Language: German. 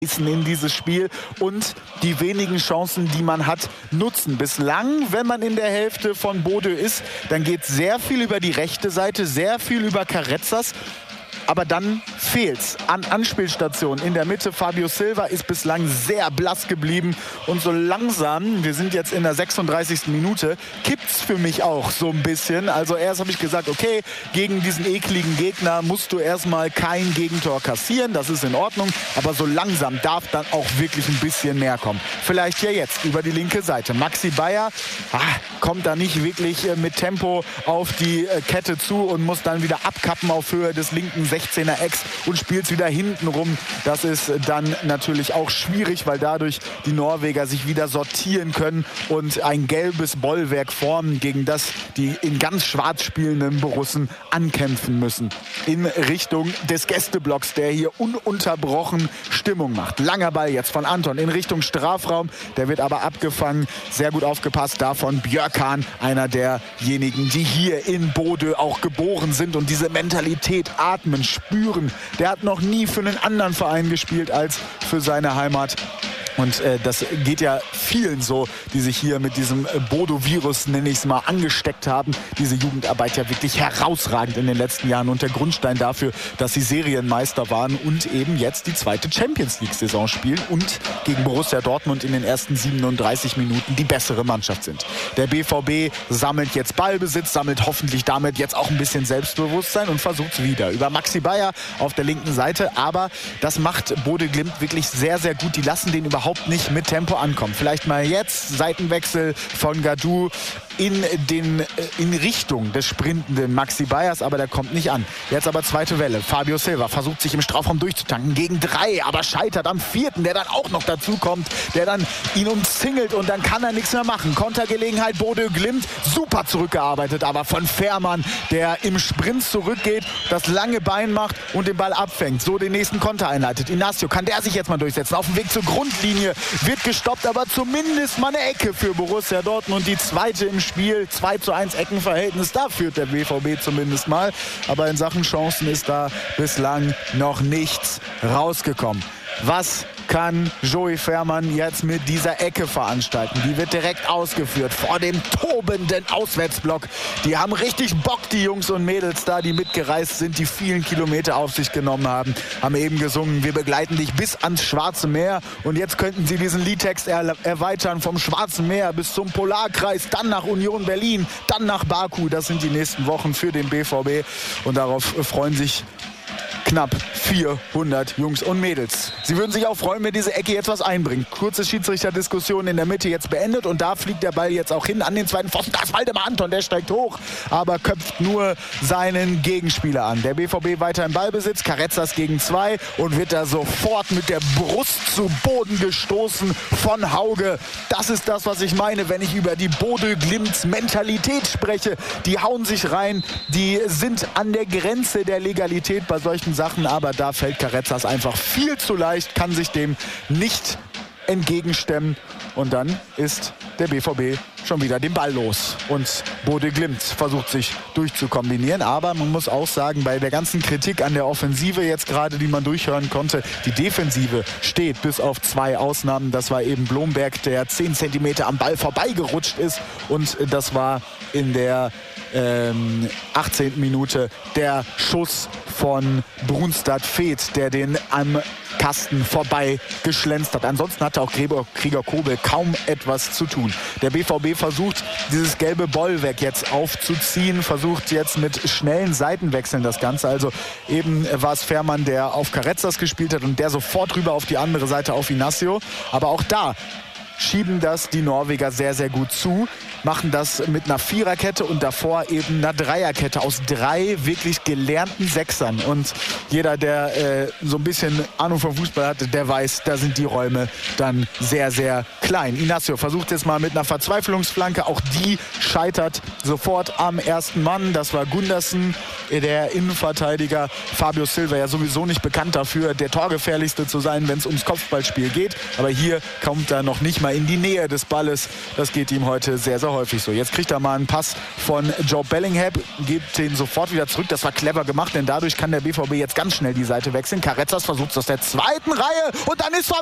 in dieses Spiel und die wenigen Chancen, die man hat, nutzen. Bislang, wenn man in der Hälfte von Bodø ist, dann geht sehr viel über die rechte Seite, sehr viel über Carrezzas. Aber dann fehlt's an Anspielstationen. In der Mitte Fabio Silva ist bislang sehr blass geblieben. Und so langsam, wir sind jetzt in der 36. Minute, kippt's für mich auch so ein bisschen. Also erst habe ich gesagt, okay, gegen diesen ekligen Gegner musst du erstmal kein Gegentor kassieren. Das ist in Ordnung. Aber so langsam darf dann auch wirklich ein bisschen mehr kommen. Vielleicht ja jetzt über die linke Seite. Maxi Bayer kommt da nicht wirklich mit Tempo auf die Kette zu und muss dann wieder abkappen auf Höhe des linken 16er Ecks und spielt wieder hinten rum. Das ist dann natürlich auch schwierig, weil dadurch die Norweger sich wieder sortieren können und ein gelbes Bollwerk formen, gegen das die in ganz schwarz spielenden Borussen ankämpfen müssen. In Richtung des Gästeblocks, der hier ununterbrochen Stimmung macht. Langer Ball jetzt von Anton in Richtung Strafraum. Der wird aber abgefangen. Sehr gut aufgepasst davon Björkan, einer derjenigen, die hier in Bodø auch geboren sind und diese Mentalität atmen, spüren. Der hat noch nie für einen anderen Verein gespielt als für seine Heimat. Und das geht ja vielen so, die sich hier mit diesem Bodo-Virus, nenne ich es mal, angesteckt haben. Diese Jugendarbeit ja wirklich herausragend in den letzten Jahren und der Grundstein dafür, dass sie Serienmeister waren und eben jetzt die zweite Champions-League-Saison spielen und gegen Borussia Dortmund in den ersten 37 Minuten die bessere Mannschaft sind. Der BVB sammelt jetzt Ballbesitz, sammelt hoffentlich damit jetzt auch ein bisschen Selbstbewusstsein und versucht es wieder über Maxi Bayer auf der linken Seite. Aber das macht Bodø Glimt wirklich sehr, sehr gut. Die lassen den überhaupt nicht mit Tempo ankommen. Vielleicht mal jetzt Seitenwechsel von Gadou in Richtung des sprintenden Maxi Bayers, aber der kommt nicht an. Jetzt aber zweite Welle. Fabio Silva versucht sich im Strafraum durchzutanken gegen 3, aber scheitert am 4., der dann auch noch dazu kommt, der dann ihn umzingelt und dann kann er nichts mehr machen. Kontergelegenheit Bodø Glimt, super zurückgearbeitet, aber von Fährmann, der im Sprint zurückgeht, das lange Bein macht und den Ball abfängt, so den nächsten Konter einleitet. Inacio, kann der sich jetzt mal durchsetzen? Auf dem Weg zur Grundlinie wird gestoppt, aber zumindest mal eine Ecke für Borussia Dortmund, die zweite im Spiel, 2:1 Eckenverhältnis, da führt der BVB zumindest mal, aber in Sachen Chancen ist da bislang noch nichts rausgekommen. Was kann Joey Fährmann jetzt mit dieser Ecke veranstalten? Die wird direkt ausgeführt vor dem tobenden Auswärtsblock. Die haben richtig Bock, die Jungs und Mädels da, die mitgereist sind, die vielen Kilometer auf sich genommen haben. Haben eben gesungen, wir begleiten dich bis ans Schwarze Meer. Und jetzt könnten sie diesen Liedtext erweitern vom Schwarzen Meer bis zum Polarkreis, dann nach Union Berlin, dann nach Baku. Das sind die nächsten Wochen für den BVB. Und darauf freuen sich knapp 400 Jungs und Mädels. Sie würden sich auch freuen, wenn diese Ecke jetzt was einbringt. Kurze Schiedsrichterdiskussion in der Mitte jetzt beendet und da fliegt der Ball jetzt auch hin an den zweiten Pfosten. Da ist Waldemar Anton, der steigt hoch, aber köpft nur seinen Gegenspieler an. Der BVB weiter im Ballbesitz, Carrezzas gegen 2 und wird da sofort mit der Brust zu Boden gestoßen von Hauge. Das ist das, was ich meine, wenn ich über die Bodø Glimts Mentalität spreche. Die hauen sich rein, die sind an der Grenze der Legalität bei solchen Sachen, aber da fällt Carrezzas einfach viel zu leicht, kann sich dem nicht entgegenstemmen und dann ist der BVB schon wieder den Ball los und Bodø Glimt versucht sich durchzukombinieren, aber man muss auch sagen, bei der ganzen Kritik an der Offensive jetzt gerade, die man durchhören konnte, die Defensive steht bis auf 2 Ausnahmen. Das war eben Blomberg, der 10 Zentimeter am Ball vorbeigerutscht ist und das war in der 18. Minute der Schuss von Brunstad Feeth, der den am Kasten vorbei geschlänzt hat. Ansonsten hatte auch Gregor Kobel kaum etwas zu tun. Der BVB versucht, dieses gelbe Bollwerk jetzt aufzuziehen, versucht jetzt mit schnellen Seitenwechseln das Ganze. Also eben war es Fährmann, der auf Carrezzas gespielt hat und der sofort rüber auf die andere Seite auf Inacio. Aber auch da schieben das die Norweger sehr, sehr gut zu, machen das mit einer Viererkette und davor eben einer Dreierkette aus 3 wirklich gelernten Sechsern. Und jeder, der so ein bisschen Ahnung vom Fußball hatte, der weiß, da sind die Räume dann sehr, sehr klein. Inacio versucht jetzt mal mit einer Verzweiflungsflanke, auch die scheitert sofort am ersten Mann. Das war Gundersen, der Innenverteidiger. Fabio Silva ja sowieso nicht bekannt dafür, der Torgefährlichste zu sein, wenn es ums Kopfballspiel geht. Aber hier kommt er noch nicht mal in die Nähe des Balles. Das geht ihm heute sehr, sehr häufig so. Jetzt kriegt er mal einen Pass von Joe Bellingham, gibt den sofort wieder zurück. Das war clever gemacht, denn dadurch kann der BVB jetzt ganz schnell die Seite wechseln. Carretzas versucht es aus der zweiten Reihe und dann ist